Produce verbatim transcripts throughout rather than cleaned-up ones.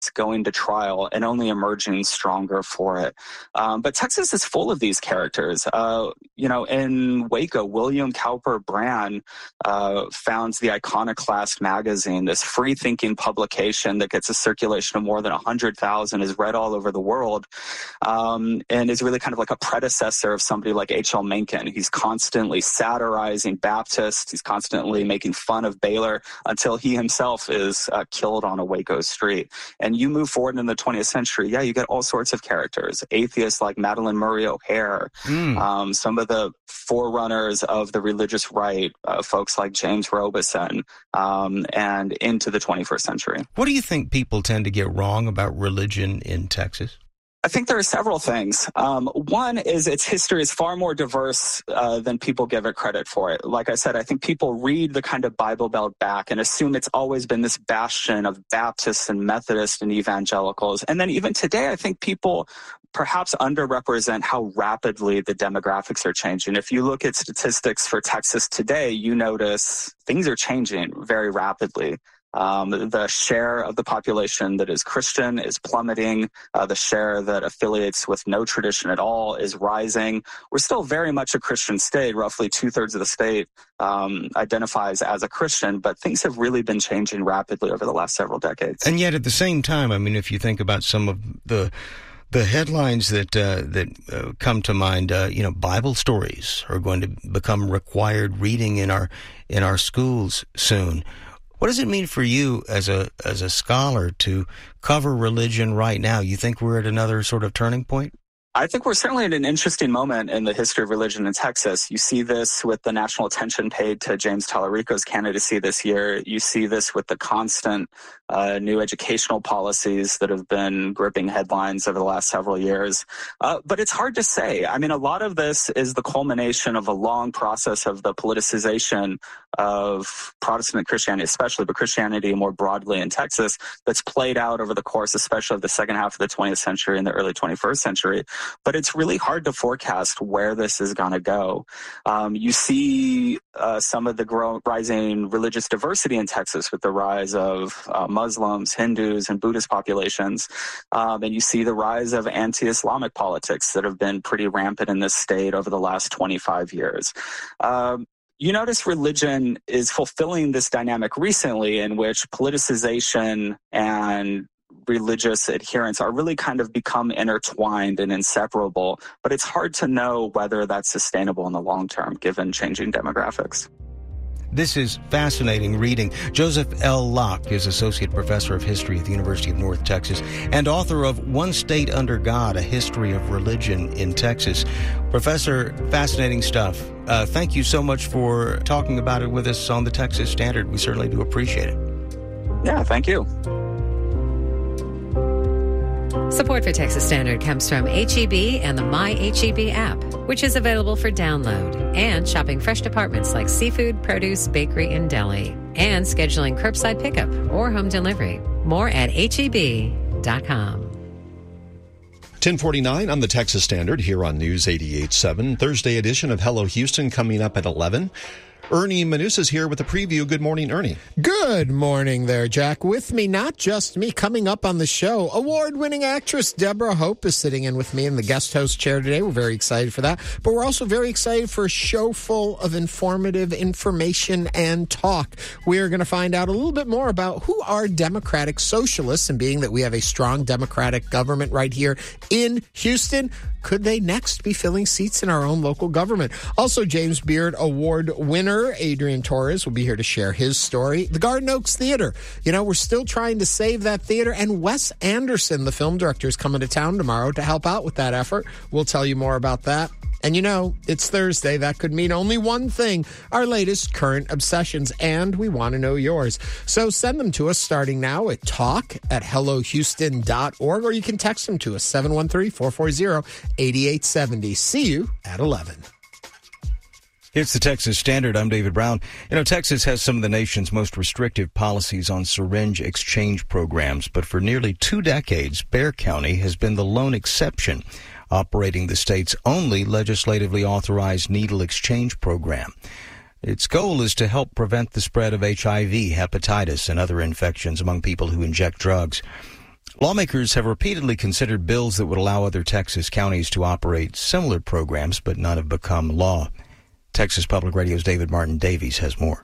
going to trial and only emerging stronger for it. Um, but Texas is full of these characters. Uh, you know, in Waco, William Cowper Brand uh, founds the Iconoclast magazine, this free-thinking publication that gets a circulation of more than one hundred thousand, is read all over the world, um, and is really kind of like a predecessor of somebody like H L Mencken. He's constantly satirizing Baptists. He's constantly making fun of Baylor until he himself is uh, killed on a Waco street. And you move forward in the twentieth century, yeah, you get all sorts of characters. Atheists like Madalyn Murray O'Hair, mm. um, some of the forerunners of the religious right, uh, folks like James Robeson, um, and into the twenty-first century. What do you think people tend to get wrong about religion in Texas? I think there are several things. Um, one is its history is far more diverse uh, than people give it credit for it. Like I said, I think people read the kind of Bible Belt back and assume it's always been this bastion of Baptists and Methodists and evangelicals. And then even today, I think people perhaps underrepresent how rapidly the demographics are changing. If you look at statistics for Texas today, you notice things are changing very rapidly. Um, the share of the population that is Christian is plummeting. Uh, the share that affiliates with no tradition at all is rising. We're still very much a Christian state. Roughly two-thirds of the state um, identifies as a Christian, but things have really been changing rapidly over the last several decades. And yet at the same time, I mean, if you think about some of the The headlines that uh, that uh, come to mind, uh, you know, Bible stories are going to become required reading in our in our schools soon. What does it mean for you as a as a scholar to cover religion right now? You think we're at another sort of turning point? I think we're certainly at an interesting moment in the history of religion in Texas. You see this with the national attention paid to James Tallarico's candidacy this year. You see this with the constant uh, new educational policies that have been gripping headlines over the last several years. Uh, but it's hard to say. I mean, a lot of this is the culmination of a long process of the politicization of Protestant Christianity, especially, but Christianity more broadly in Texas, that's played out over the course, especially of the second half of the twentieth century and the early twenty-first century. But it's really hard to forecast where this is going to go. Um, you see uh, some of the grow- rising religious diversity in Texas with the rise of uh, Muslims, Hindus, and Buddhist populations. Um, and you see the rise of anti-Islamic politics that have been pretty rampant in this state over the last twenty-five years. Um, You notice religion is fulfilling this dynamic recently in which politicization and religious adherence are really kind of become intertwined and inseparable, but it's hard to know whether that's sustainable in the long term given changing demographics. This is fascinating reading. Joseph L. Locke is Associate Professor of History at the University of North Texas and author of One State Under God, A History of Religion in Texas. Professor, fascinating stuff. Uh, thank you so much for talking about it with us on the Texas Standard. We certainly do appreciate it. Yeah, thank you. Support for Texas Standard comes from H E B and the My H E B app, which is available for download, and shopping fresh departments like seafood, produce, bakery, and deli, and scheduling curbside pickup or home delivery. More at H E B dot com. ten forty-nine on the Texas Standard here on News eighty-eight point seven. Thursday edition of Hello Houston coming up at eleven. Ernie Manus is here with a preview. Good morning, Ernie. Good morning there, Jack. With me, not just me, coming up on the show, award-winning actress Deborah Hope is sitting in with me in the guest host chair today. We're very excited for that. But we're also very excited for a show full of informative information and talk. We are going to find out a little bit more about who are Democratic Socialists, and being that we have a strong Democratic government right here in Houston, could they next be filling seats in our own local government? Also, James Beard Award winner Adrian Torres will be here to share his story. The Garden Oaks Theater. You know, we're still trying to save that theater, and Wes Anderson, the film director, is coming to town tomorrow to help out with that effort. We'll tell you more about that. And you know, it's Thursday. That could mean only one thing, our latest current obsessions, and we want to know yours. So send them to us starting now at talk at hello houston dot org, or you can text them to us, seven one three, four four zero, eight eight seven zero. See you at eleven. It's the Texas Standard. I'm David Brown. You know, Texas has some of the nation's most restrictive policies on syringe exchange programs, but for nearly two decades, Bexar County has been the lone exception, operating the state's only legislatively authorized needle exchange program. Its goal is to help prevent the spread of H I V, hepatitis, and other infections among people who inject drugs. Lawmakers have repeatedly considered bills that would allow other Texas counties to operate similar programs, but none have become law. Texas Public Radio's David Martin Davies has more.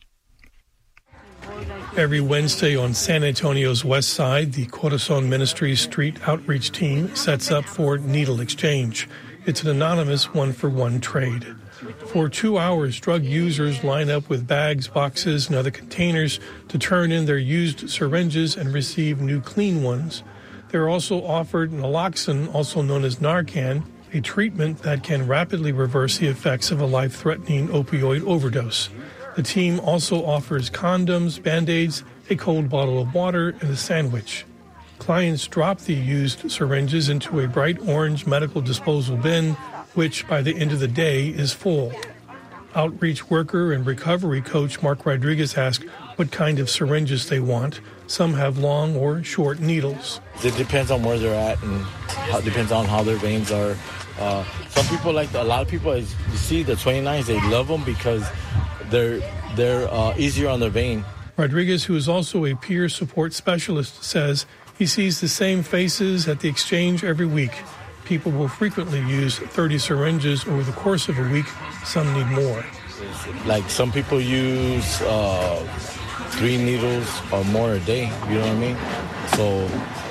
Every Wednesday on San Antonio's west side, the Corazon Ministries Street Outreach Team sets up for needle exchange. It's an anonymous one-for-one trade. For two hours, drug users line up with bags, boxes, and other containers to turn in their used syringes and receive new clean ones. They're also offered naloxone, also known as Narcan, a treatment that can rapidly reverse the effects of a life-threatening opioid overdose. The team also offers condoms, Band-Aids, a cold bottle of water, and a sandwich. Clients drop the used syringes into a bright orange medical disposal bin, which by the end of the day is full. Outreach worker and recovery coach Mark Rodriguez asked what kind of syringes they want. Some have long or short needles. It depends on where they're at, and it depends on how their veins are. Uh, some people like, a lot of people, as you see, the twenty-nines, they love them because they're, they're uh, easier on the vein. Rodriguez, who is also a peer support specialist, says he sees the same faces at the exchange every week. People will frequently use thirty syringes over the course of a week. Some need more. Like some people use uh, three needles or more a day, you know what I mean? So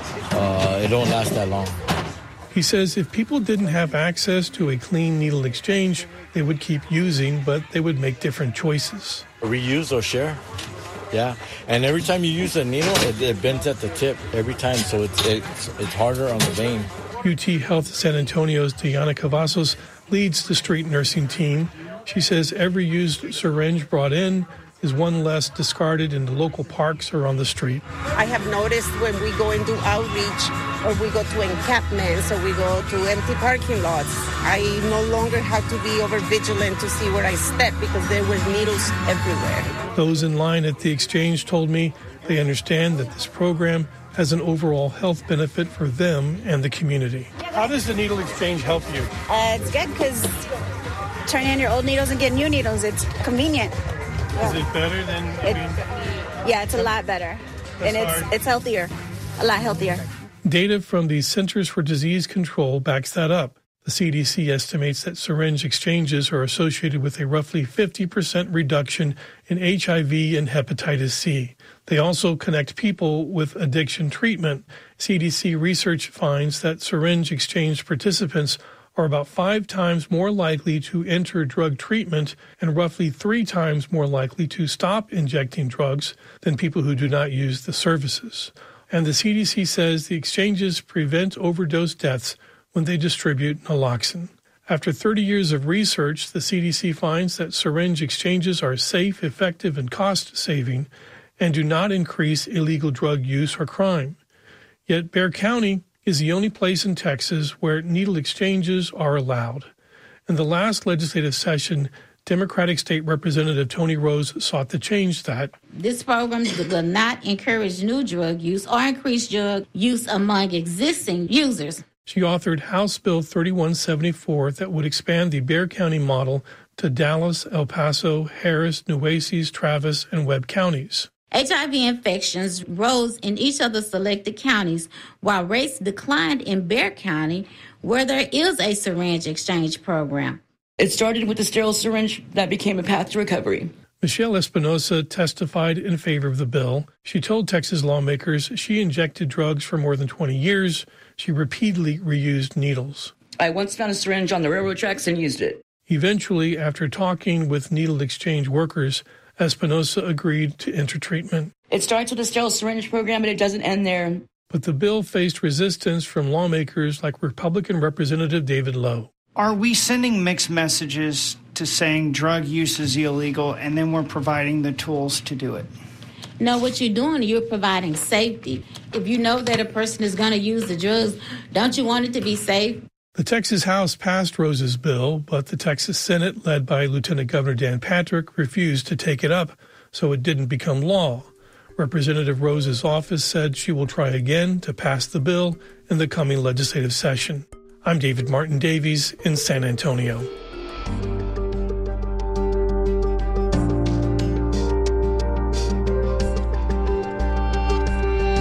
uh, it don't last that long. He says if people didn't have access to a clean needle exchange, they would keep using, but they would make different choices. Reuse or share, yeah. And every time you use a needle, it, it bends at the tip every time, so it's, it's, it's harder on the vein. U T Health San Antonio's Diana Cavazos leads the street nursing team. She says every used syringe brought in is one less discarded in the local parks or on the street. I have noticed when we go and do outreach or we go to encampments or we go to empty parking lots, I no longer have to be over vigilant to see where I step because there were needles everywhere. Those in line at the exchange told me they understand that this program has an overall health benefit for them and the community. How does the needle exchange help you? Uh, it's good because turning in your old needles and getting new needles, it's convenient. Yeah. Is it better than? I it, mean, yeah, it's a lot better, and it's hard. it's healthier, a lot healthier. Data from the Centers for Disease Control backs that up. The C D C estimates that syringe exchanges are associated with a roughly fifty percent reduction in H I V and hepatitis C. They also connect people with addiction treatment. C D C research finds that syringe exchange participants are about five times more likely to enter drug treatment and roughly three times more likely to stop injecting drugs than people who do not use the services. And the C D C says the exchanges prevent overdose deaths when they distribute naloxone. After thirty years of research, the C D C finds that syringe exchanges are safe, effective, and cost-saving and do not increase illegal drug use or crime. Yet Bexar County is the only place in Texas where needle exchanges are allowed. In the last legislative session, Democratic State Representative Tony Rose sought to change that. This program will not encourage new drug use or increase drug use among existing users. She authored House Bill thirty-one seventy-four that would expand the Bexar County model to Dallas, El Paso, Harris, Nueces, Travis, and Webb counties. H I V infections rose in each of the selected counties, while rates declined in Bexar County, where there is a syringe exchange program. It started with the sterile syringe that became a path to recovery. Michelle Espinosa testified in favor of the bill. She told Texas lawmakers she injected drugs for more than twenty years. She repeatedly reused needles. I once found a syringe on the railroad tracks and used it. Eventually, after talking with needle exchange workers, Espinosa agreed to enter treatment. It starts with a sterile syringe program, but it doesn't end there. But the bill faced resistance from lawmakers like Republican Representative David Lowe. Are we sending mixed messages to saying drug use is illegal and then we're providing the tools to do it? No, what you're doing, you're providing safety. If you know that a person is going to use the drugs, don't you want it to be safe? The Texas House passed Rose's bill, but the Texas Senate, led by Lieutenant Governor Dan Patrick, refused to take it up, so it didn't become law. Representative Rose's office said she will try again to pass the bill in the coming legislative session. I'm David Martin Davies in San Antonio.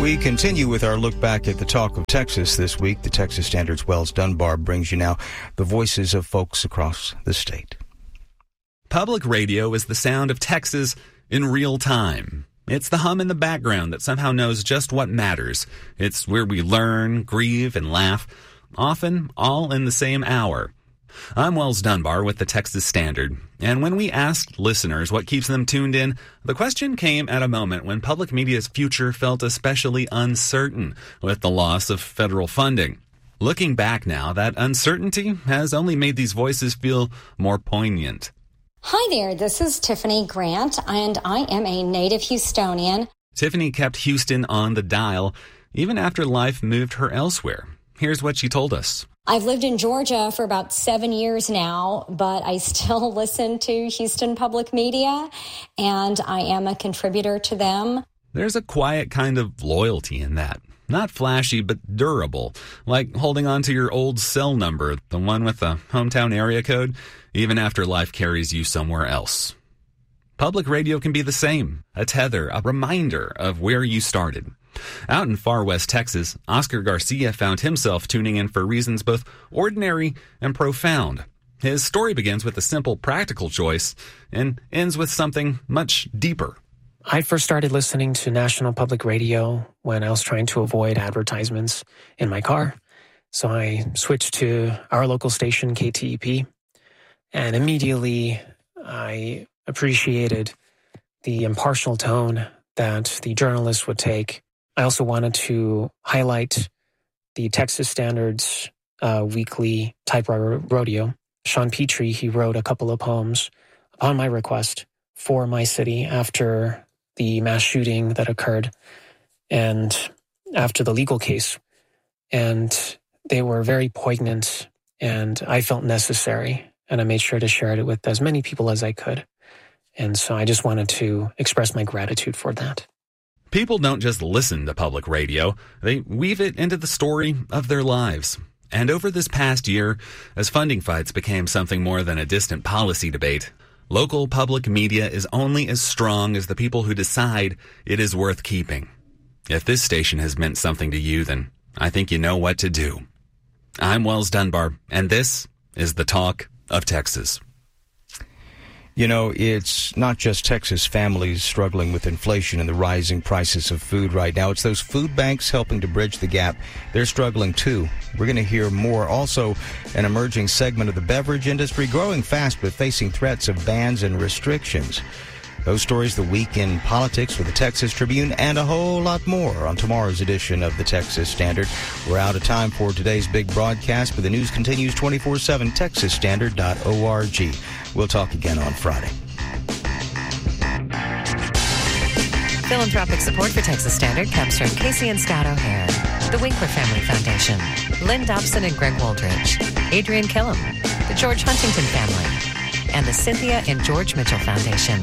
We continue with our look back at the talk of Texas this week. The Texas Standard's Wells Dunbar brings you now the voices of folks across the state. Public radio is the sound of Texas in real time. It's the hum in the background that somehow knows just what matters. It's where we learn, grieve, and laugh, often all in the same hour. I'm Wells Dunbar with the Texas Standard, and when we asked listeners what keeps them tuned in, the question came at a moment when public media's future felt especially uncertain with the loss of federal funding. Looking back now, that uncertainty has only made these voices feel more poignant. Hi there, this is Tiffany Grant, and I am a native Houstonian. Tiffany kept Houston on the dial, even after life moved her elsewhere. Here's what she told us. I've lived in Georgia for about seven years now, but I still listen to Houston Public Media, and I am a contributor to them. There's a quiet kind of loyalty in that. Not flashy, but durable, like holding on to your old cell number, the one with the hometown area code, even after life carries you somewhere else. Public radio can be the same, a tether, a reminder of where you started. Out in far west Texas, Oscar Garcia found himself tuning in for reasons both ordinary and profound. His story begins with a simple, practical choice and ends with something much deeper. I first started listening to National Public Radio when I was trying to avoid advertisements in my car. So I switched to our local station, K T E P, and immediately I appreciated the impartial tone that the journalists would take. I also wanted to highlight the Texas Standard's uh, weekly typewriter rodeo. Sean Petrie, he wrote a couple of poems upon my request for my city after the mass shooting that occurred and after the legal case. And they were very poignant, and I felt necessary, and I made sure to share it with as many people as I could. And so I just wanted to express my gratitude for that. People don't just listen to public radio, they weave it into the story of their lives. And over this past year, as funding fights became something more than a distant policy debate, local public media is only as strong as the people who decide it is worth keeping. If this station has meant something to you, then I think you know what to do. I'm Wells Dunbar, and this is the Talk of Texas. You know, it's not just Texas families struggling with inflation and the rising prices of food right now. It's those food banks helping to bridge the gap. They're struggling too. We're going to hear more. Also, an emerging segment of the beverage industry growing fast but facing threats of bans and restrictions. Those stories, the week in politics with the Texas Tribune, and a whole lot more on tomorrow's edition of the Texas Standard. We're out of time for today's big broadcast, but the news continues twenty-four seven, texas standard dot org. We'll talk again on Friday. Philanthropic support for Texas Standard comes from Casey and Scott O'Hare, the Winkler Family Foundation, Lynn Dobson and Greg Wooldridge, Adrian Killam, the George Huntington Family, and the Cynthia and George Mitchell Foundation.